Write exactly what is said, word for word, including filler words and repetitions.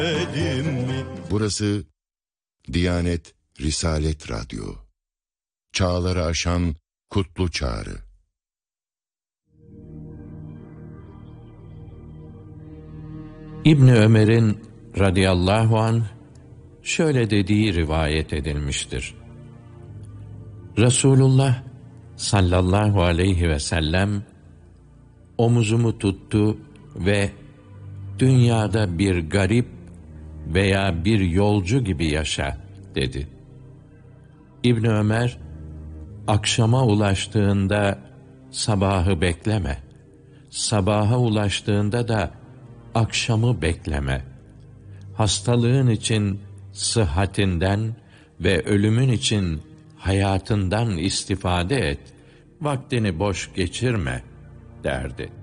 Burası Diyanet Risalet Radyo. Çağları aşan kutlu çağrı. İbni Ömer'in radıyallahu anh şöyle dediği rivayet edilmiştir. Resulullah sallallahu aleyhi ve sellem omuzumu tuttu ve dünyada bir garip veya bir yolcu gibi yaşa dedi. İbni Ömer, akşama ulaştığında sabahı bekleme, sabaha ulaştığında da akşamı bekleme. Hastalığın için sıhhatinden ve ölümün için hayatından istifade et, vaktini boş geçirme derdi.